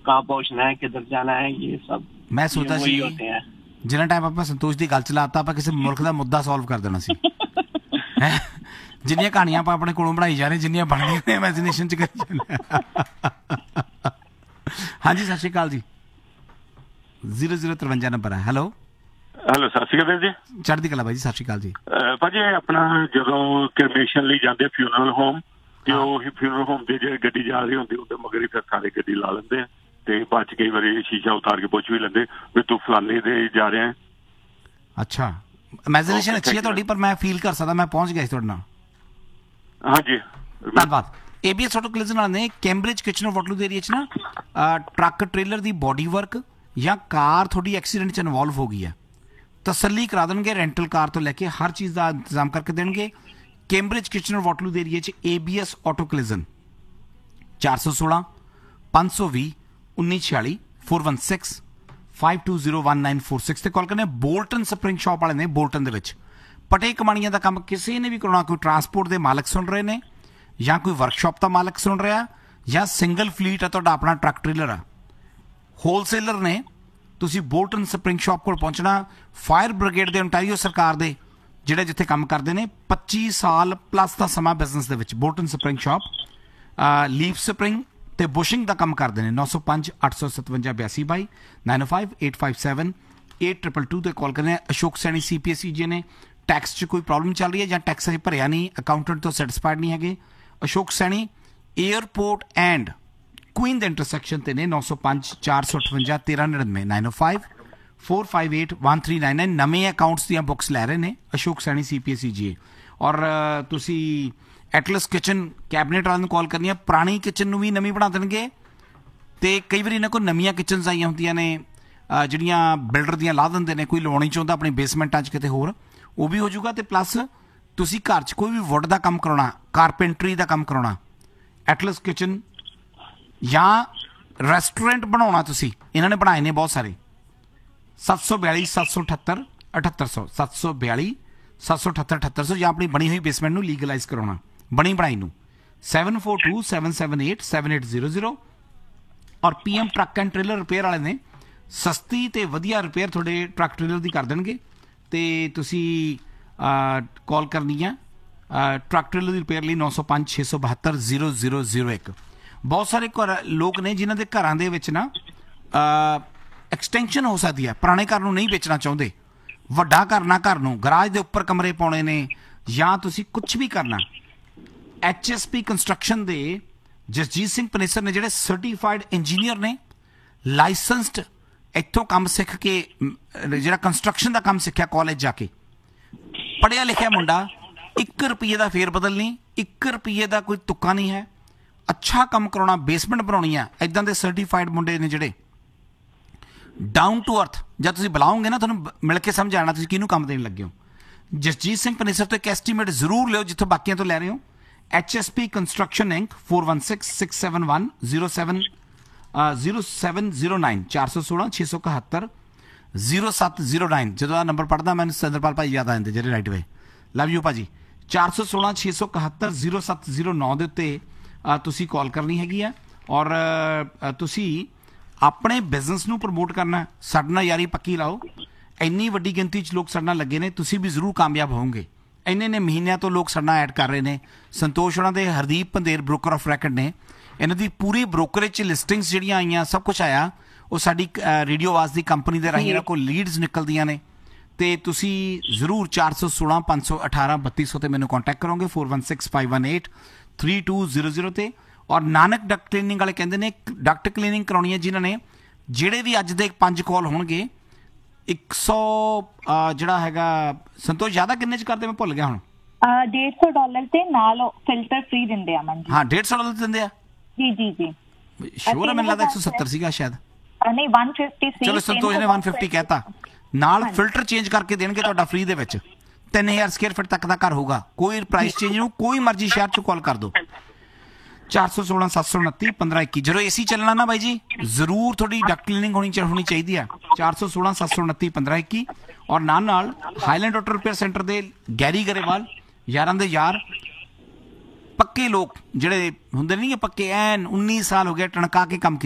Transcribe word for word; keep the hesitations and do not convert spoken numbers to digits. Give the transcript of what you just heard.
कहाँ पहुंचना है, किधर जाना है, ये सब मैं सोचता ये वही होते हैं। जिन्ना टाइम ਆਪਾਂ ਸੰਤੋਸ਼ ਦੀ ਗੱਲ ਚਲਾਤਾ ਆਪਾਂ ਕਿਸੇ ਮੁਲਕ ਦਾ ਮੁੱਦਾ ਸੋਲਵ ਕਰ ਦੇਣਾ ਸੀ ਹੈ ਜਿੰਨੀਆਂ ਕਹਾਣੀਆਂ ਆਪਾਂ ਆਪਣੇ ਕੋਲੋਂ ਬਣਾਈ ਜਾ ਰਹੇ ਜਿੰਨੀਆਂ ਬਣਦੀਆਂ ਨੇ ਇਮੈਜੀਨੇਸ਼ਨ ਚ ਕਰੀ ਜਾਂਦੇ ਹਾਂਜੀ ਸਤਿ ਸ਼੍ਰੀ ਅਕਾਲ ਜੀ ਜ਼ੀਰੋ ਜ਼ੀਰੋ ਤਰਵੰਜਾ ਨੰਬਰ ਹੈ ਹੈਲੋ ਹੈਲੋ ਸਤਿ ਸ਼੍ਰੀ ਅਕਾਲ ਜੀ ਚੜ੍ਹਦੀ ਕਲਾ ਬਾਈ ਜੀ ਸਤਿ ਸ਼੍ਰੀ ਅਕਾਲ ਜੀ ਭਾਜੀ ਆਪਣਾ ਜਦੋਂ ਕ੍ਰਿਮੇਸ਼ਨ ਲਈ ਜਾਂਦੇ ਫਿਊਨਰਲ ਹੋਮ ਤੇ ਉਹ ਫਿਊਨਰਲ ਹੋਮ ਦੀ ਜੇ ਗੱਡੀ ਜਾ ਰਹੀ ਹੁੰਦੀ ਉਹਦੇ ਮਗਰ ਹੀ ਫਿਰ ਸਾਰੇ ਗੱਡੀ ਲਾ ਲੈਂਦੇ ਆ ਤੇ ਬਾਅਦ ਚ ਕਈ ਵਾਰੀ ਸ਼ੀਸ਼ਾ ਉਤਾਰ ਕੇ ਪੁੱਛ ਵੀ ਲੈਂਦੇ ਵੀ ਤੂੰ ਫਲਾਣੇ ਦੇ ਜਾ ਰਿਹਾ ਅੱਛਾ ਇਮੈਜੀਨੇਸ਼ਨ ਅੱਛੀ ਹੈ ਤੁਹਾਡੀ ਪਰ ਮੈਂ ਫੀਲ ਕਰ ਸਕਦਾ ਮੈਂ ਪਹੁੰਚ ਗਿਆ ਸੀ ਤੁਹਾਡੇ ਨਾਲ ਹਾਂਜੀ ਧੰਨਵਾਦ ਏਬੀਐਸ ਆਟੋ ਕਲਿਜ਼ਨ ਨਾਲ ਨੇ ਕੈਂਬਰਿਜ ਕਿਚਨਰ ਵਾਟਰਲੂ ਦੇ ਏਰੀਆ 'ਚ ਨਾ ਟਰੱਕ ਟ੍ਰੇਲਰ ਦੀ ਬੋਡੀ ਵਰਕ ਜਾਂ ਕਾਰ ਤੁਹਾਡੀ ਐਕਸੀਡੈਂਟ 'ਚ ਇਨਵੋਲਵ ਹੋ ਗਈ ਹੈ ਤਸੱਲੀ ਕਰਾ ਦੇਣਗੇ ਰੈਂਟਲ ਕਾਰ ਤੋਂ ਲੈ ਕੇ ਹਰ ਚੀਜ਼ ਦਾ ਇੰਤਜ਼ਾਮ ਕਰਕੇ ਦੇਣਗੇ ਕੈਂਬਰਿਜ ਕਿਚਨਰ ਵਾਟਰਲੂ ਦੇ ਏਰੀਆ 'ਚ ਏਬੀਐਸ ਆਟੋ ਕਲਿਜ਼ਨ ਚਾਰ ਸੌ ਸੋਲਾਂ ਪੰਜ ਸੌ ਵੀਹ ਉੱਨੀ ਛਿਆਲੀ four one six five two zero one nine four six ਤੇ ਕਾਲ ਕਰਨੇ ਬੋਲਟਨ ਸਪਰਿੰਗ ਸ਼ਾਪ ਵਾਲੇ ਨੇ ਬੋਲਟਨ ਦੇ ਵਿੱਚ ਪਟੇ ਕਮਾਣੀਆਂ ਦਾ ਕੰਮ ਕਿਸੇ ਨੇ ਵੀ ਕਰਾਉਣਾ ਕੋਈ ਟਰਾਂਸਪੋਰਟ ਦੇ ਮਾਲਕ ਸੁਣ ਰਹੇ ਨੇ ਜਾਂ ਕੋਈ ਵਰਕਸ਼ਾਪ ਦਾ ਮਾਲਕ ਸੁਣ ਰਿਹਾ ਜਾਂ ਸਿੰਗਲ ਫਲੀਟ ਆ ਤੁਹਾਡਾ ਆਪਣਾ ਟਰੱਕ ਟ੍ਰੇਲਰ ਆ ਹੋਲਸੇਲਰ ਨੇ ਤੁਸੀਂ ਬੋਲਟਨ ਸਪਰਿੰਗ ਸ਼ਾਪ ਕੋਲ ਪਹੁੰਚਣਾ ਫਾਇਰ ਬ੍ਰਿਗੇਡ ਦੇ ontario ਸਰਕਾਰ ਦੇ ਜਿਹੜੇ ਜਿੱਥੇ ਕੰਮ ਕਰਦੇ ਨੇ ਪੱਚੀ ਸਾਲ ਪਲੱਸ ਦਾ ਸਮਾਂ ਬਿਜ਼ਨਸ ਦੇ ਵਿੱਚ Bolton spring shop leaf spring ਤੇ ਬੁਸ਼ਿੰਗ ਦਾ ਕੰਮ ਕਰਦੇ ਨੇ ਨੌ ਸੌ ਪੰਜ ਅੱਠ ਸੌ ਸਤਵੰਜਾ ਬਿਆਸੀ ਬਾਈ nine five eight five seven eight triple to ਤੇ ਕਾਲ ਕਰਨੇ ਅਸ਼ੋਕ ਸੈਣੀ ਸੀ ਪੀ ਐਸ ਈ ਜੀ ਨੇ ਟੈਕਸ 'ਚ ਕੋਈ ਪ੍ਰੋਬਲਮ ਚੱਲ ਰਹੀ ਹੈ ਜਾਂ ਟੈਕਸ ਅਜੇ ਭਰਿਆ ਨਹੀਂ ਅਕਾਊਂਟੈਂਟ ਤੋਂ ਸੈਟਿਸਫਾਈਡ ਨਹੀਂ ਹੈਗੇ Ashok Saini airport and Queen ਦੇ ਇੰਟਰਸੈਕਸ਼ਨ ਤੇ ਨੇ ਨੌ ਸੌ ਪੰਜ ਚਾਰ ਸੌ ਅਠਵੰਜਾ ਤੇਰਾਂ ਨੜਿਨਵੇਂ nine five four five eight one three nine nine ਨਵੇਂ ਅਕਾਊਂਟਸ ਦੀਆਂ ਬੁੱਕਸ ਲੈ ਰਹੇ ਨੇ ਅਸ਼ੋਕ ਸੈਣੀ ਸੀ ਪੀ ਐਸ ਈ ਜੀ ਔਰ ਤੁਸੀਂ ਐਟਲਸ ਕਿਚਨ ਕੈਬਨਿਟ ਵਾਲਿਆਂ ਨੂੰ ਕਾਲ ਕਰਨੀ ਹੈ ਪੁਰਾਣੀ ਕਿਚਨ ਨੂੰ ਵੀ ਨਵੀਂ ਬਣਾ ਦੇਣਗੇ ਤੇ ਕਈ ਵਾਰੀ ਇਹਨਾਂ ਕੋਲ ਨਵੀਆਂ ਕਿਚਨਸ ਆਈਆਂ ਹੁੰਦੀਆਂ ਨੇ ਜਿਹੜੀਆਂ ਬਿਲਡਰ ਦੀਆਂ ਲਾ ਦਿੰਦੇ ਨੇ ਕੋਈ ਲਵਾਉਣੀ ਚਾਹੁੰਦਾ ਆਪਣੀ ਬੇਸਮੈਂਟਾਂ 'ਚ ਕਿਤੇ ਹੋਰ ਉਹ ਵੀ ਹੋ ਜਾਊਗਾ ਤੇ ਪਲੱਸ ਤੁਸੀਂ ਘਰ 'ਚ ਕੋਈ ਵੀ ਵੁੱਡ ਦਾ ਕੰਮ ਕਰਾਉਣਾ ਕਾਰਪੈਂਟਰੀ ਦਾ ਕੰਮ ਕਰਾਉਣਾ ਐਟਲਸ ਕਿਚਨ ਜਾਂ ਰੈਸਟੋਰੈਂਟ ਬਣਾਉਣਾ ਤੁਸੀਂ ਇਹਨਾਂ ਨੇ ਬਣਾਏ ਨੇ ਬਹੁਤ ਸਾਰੇ ਸੱਤ ਸੌ ਬਿਆਲੀ ਸੱਤ ਸੌ ਅਠੱਤਰ ਅਠੱਤਰ ਸੌ ਸੱਤ ਸੌ ਬਿਆਲੀ ਸੱਤ ਸੌ ਅਠੱਤਰ ਅਠੱਤਰ ਸੌ ਜਾਂ ਆਪਣੀ ਬਣੀ ਹੋਈ ਬੇਸਮੈਂਟ ਨੂੰ ਲੀਗਲਾਈਜ਼ ਕਰਾਉਣਾ ਬਣੀ ਬਣਾਈ ਨੂੰ seven four two seven seven eight seven eight zero zero ਔਰ P M truck and trailer repair ਵਾਲੇ ਨੇ ਸਸਤੀ ਤੇ ਵਧੀਆ ਰਿਪੇਅਰ ਤੁਹਾਡੇ ਟਰੱਕ ਟ੍ਰੇਲਰ ਦੀ ਕਰ ਦੇਣਗੇ ਤੇ ਤੁਸੀਂ ਕਾਲ ਕਰਨੀ ਆ ਟਰੱਕ ਟ੍ਰੇਲਰ ਦੀ ਰਿਪੇਅਰ ਲਈ ਨੌ ਸੌ ਪੰਜ ਛੇ ਸੌ ਬਹੱਤਰ ਜ਼ੀਰੋ ਜ਼ੀਰੋ ਜ਼ੀਰੋ ਇੱਕ ਬਹੁਤ ਸਾਰੇ ਘਰ ਲੋਕ ਨੇ ਜਿਨ੍ਹਾਂ ਦੇ ਘਰਾਂ ਦੇ ਵਿੱਚ ਨਾ ਐਕਸਟੈਂਸ਼ਨ ਹੋ ਸਕਦੀ ਹੈ ਪੁਰਾਣੇ ਘਰ ਨੂੰ ਨਹੀਂ ਵੇਚਣਾ ਚਾਹੁੰਦੇ ਵੱਡਾ ਘਰ ਨਾ ਘਰ ਨੂੰ ਗਰਾਜ ਦੇ ਉੱਪਰ ਕਮਰੇ ਪਾਉਣੇ ਨੇ ਜਾਂ ਤੁਸੀਂ ਕੁਛ ਵੀ ਕਰਨਾ ਐਚ ਐਸ ਪੀ ਕੰਸਟਰਕਸ਼ਨ ਦੇ ਜਸਜੀਤ ਸਿੰਘ ਪਨੇਸਰ ਨੇ ਜਿਹੜੇ ਸਰਟੀਫਾਈਡ ਇੰਜੀਨੀਅਰ ਨੇ ਲਾਇਸੈਂਸਡ ਇੱਥੋਂ ਕੰਮ ਸਿੱਖ ਕੇ ਜਿਹੜਾ ਕੰਸਟਰਕਸ਼ਨ ਦਾ ਕੰਮ ਸਿੱਖਿਆ ਕਾਲਜ ਜਾ ਕੇ ਪੜ੍ਹਿਆ ਲਿਖਿਆ ਮੁੰਡਾ ਇੱਕ ਰੁਪਈਏ ਦਾ ਫੇਰ ਬਦਲ ਨਹੀਂ ਇੱਕ ਰੁਪਈਏ ਦਾ ਕੋਈ ਤੁੱਕਾ ਨਹੀਂ ਹੈ ਅੱਛਾ ਕੰਮ ਕਰਾਉਣਾ ਬੇਸਮੈਂਟ ਬਣਾਉਣੀ ਆ ਇੱਦਾਂ ਦੇ ਸਰਟੀਫਾਈਡ ਮੁੰਡੇ ਨੇ ਜਿਹੜੇ ਡਾਊਨ ਟੂ ਅਰਥ ਜਦ ਤੁਸੀਂ ਬੁਲਾਓਗੇ ਨਾ ਤੁਹਾਨੂੰ ਮਿਲ ਕੇ ਸਮਝ ਆਉਣਾ ਤੁਸੀਂ ਕਿਹਨੂੰ ਕੰਮ ਦੇਣ ਲੱਗੇ ਹੋ ਜਸਜੀਤ ਸਿੰਘ ਪਨੇਸਰ ਤੋਂ ਇੱਕ ਐਸਟੀਮੇਟ ਜ਼ਰੂਰ ਲਿਓ ਜਿੱਥੋਂ ਬਾਕੀਆਂ ਤੋਂ ਲੈ ਰਹੇ ਹੋ H S P construction ink four one six six seven one zero seven zero seven zero nine ਚਾਰ ਸੌ ਸੋਲਾਂ ਛੇ ਸੌ ਇਕਹੱਤਰ ਜ਼ੀਰੋ ਸੱਤ ਜ਼ੀਰੋ ਨਾਈਨ ਜਦੋਂ ਆਹ ਨੰਬਰ ਪੜ੍ਹਦਾ ਮੈਨੂੰ ਸਿੰਦਰਪਾਲ ਭਾਈ ਯਾਦ ਆ ਜਾਂਦੇ ਜਿਹੜੇ ਰਾਈਟ ਵੇ ਲਵ ਯੂ ਭਾਜੀ ਚਾਰ ਸੌ ਸੋਲਾਂ ਛੇ ਸੌ ਇਕਹੱਤਰ ਜ਼ੀਰੋ ਸੱਤ ਜ਼ੀਰੋ ਨੌ ਦੇ ਉੱਤੇ ਤੁਸੀਂ ਕਾਲ ਕਰਨੀ ਹੈਗੀ ਆ ਔਰ ਤੁਸੀਂ ਆਪਣੇ ਬਿਜ਼ਨਸ ਨੂੰ ਪ੍ਰਮੋਟ ਕਰਨਾ ਸਾਡੇ ਨਾਲ ਯਾਰੀ ਪੱਕੀ ਲਾਓ ਇੰਨੀ ਵੱਡੀ ਗਿਣਤੀ 'ਚ ਲੋਕ ਸਾਡੇ ਨਾਲ ਲੱਗੇ ਨੇ ਤੁਸੀਂ ਵੀ ਜ਼ਰੂਰ ਕਾਮਯਾਬ ਹੋਵੋਗੇ ਇੰਨੇ ਇੰਨੇ ਮਹੀਨਿਆਂ ਤੋਂ ਲੋਕ ਸਾਡੇ ਨਾਲ ਐਡ ਕਰ ਰਹੇ ਨੇ ਸੰਤੋਸ਼ ਉਹਨਾਂ ਦੇ ਹਰਦੀਪ ਪੰਦੇਰ ਬ੍ਰੋਕਰ ਆਫ ਰੈਕਡ ਨੇ ਇਹਨਾਂ ਦੀ ਪੂਰੀ ਬ੍ਰੋਕਰੇਜ 'ਚ ਲਿਸਟਿੰਗਸ ਜਿਹੜੀਆਂ ਆਈਆਂ ਸਭ ਕੁਛ ਆਇਆ ਉਹ ਸਾਡੀ ਰੇਡੀਓ ਆਵਾਜ਼ ਦੀ ਕੰਪਨੀ ਦੇ ਰਾਹੀਂ ਇਹਨਾਂ ਕੋਲ ਲੀਡਸ ਨਿਕਲਦੀਆਂ ਨੇ ਤੇ ਤੁਸੀਂ ਜ਼ਰੂਰ ਚਾਰ ਸੌ ਸੋਲਾਂ ਪੰਜ ਸੌ ਅਠਾਰਾਂ ਬੱਤੀ ਸੌ ਤੇ ਮੈਨੂੰ ਕੰਟੈਕਟ ਕਰੋਗੇ four one six five one eight three two zero zero ਤੇ ਔਰ ਨਾਨਕ ਡਕਟ ਕਲੀਨਿੰਗ ਵਾਲੇ ਕਹਿੰਦੇ ਨੇ ਡਕਟ ਕਲੀਨਿੰਗ ਕਰਾਉਣੀ ਹੈ ਜਿਨ੍ਹਾਂ ਨੇ ਜਿਹੜੇ ਵੀ ਅੱਜ ਦੇ ਪੰਜ ਕਾਲ ਹੋਣਗੇ ਇੱਕ ਸੌ ਜਿਹੜਾ ਹੈਗਾ ਸੰਤੋਸ਼ ਜ਼ਿਆਦਾ ਕਿੰਨੇ 'ਚ ਕਰਦੇ ਮੈਂ ਭੁੱਲ ਗਿਆ ਹੁਣ ਡੇਢ ਸੌ ਡਾਲਰ ਤੇ ਨਾਲ ਫਿਲਟਰ ਫ੍ਰੀ ਦਿੰਦੇ ਆ ਮਨ ਹਾਂ ਡੇਢ ਸੌ ਡਾਲਰ ਦਿੰਦੇ ਆ ਜੀ ਜੀ ਜੀ ਸ਼ੋਰ ਮੈਨੂੰ ਲੱਗਦਾ ਇੱਕ ਸੌ ਸੱਤਰ ਸੀਗਾ ਸ਼ਾਇਦ ਨਹੀਂ ਇੱਕ ਸੌ ਪਚਾਸ ਚਲੋ ਸੰਤੋਸ਼ ਨੇ ਇੱਕ ਸੌ ਪਚਾਸ ਕਹਿਤਾ ਨਾਲ ਫਿਲਟਰ ਚੇਂਜ ਕਰਕੇ ਦੇਣਗੇ ਤੁਹਾਡਾ ਫ੍ਰੀ ਦੇ ਵਿੱਚ ਤਿੰਨ ਹਜ਼ਾਰ ਸਕੁਅਰ ਫੁੱਟ ਤੱਕ ਦਾ ਘਰ ਹੋਊਗਾ ਕੋਈ ਪ੍ਰਾਈਸ ਚੇਂਜ ਨੂੰ ਕੋਈ ਮਰਜ਼ੀ ਸ਼ਹਿਰ 'ਚ ਕਾਲ ਕਰ ਦਿਓ ਚਾਰ ਸੌ ਸੋਲਾਂ ਸੱਤ ਸੌ ਉਨੱਤੀ ਪੰਦਰਾਂ ਇੱਕੀ ਜਦੋਂ ਏ ਸੀ ਚੱਲਣਾ ਨਾ ਬਾਈ ਜੀ ਜ਼ਰੂਰ ਤੁਹਾਡੀ ਡਕਟ ਕਲੀਨਿੰਗ ਹੋਣੀ ਹੋਣੀ ਚਾਹੀਦੀ ਆ ਚਾਰ ਸੌ ਸੋਲਾਂ ਸੱਤ ਸੌ ਉਨੱਤੀ ਪੰਦਰਾਂ ਇੱਕੀ ਔਰ ਨਾਲ ਨਾਲ ਹਾਈਲੈਂਡ ਆਟੋ ਰਿਪੇਅਰ ਸੈਂਟਰ ਦੇ ਗੈਰੀ ਗਰੇਵਾਲ ਯਾਰਾਂ ਦੇ ਯਾਰ ਪੱਕੇ ਲੋਕ ਜਿਹੜੇ ਹੁੰਦੇ ਨਹੀਂ ਪੱਕੇ ਐਨ ਉੱਨੀ ਸਾਲ ਹੋ ਗਏ ਟਣਕਾ ਕੇ ਕੰਮ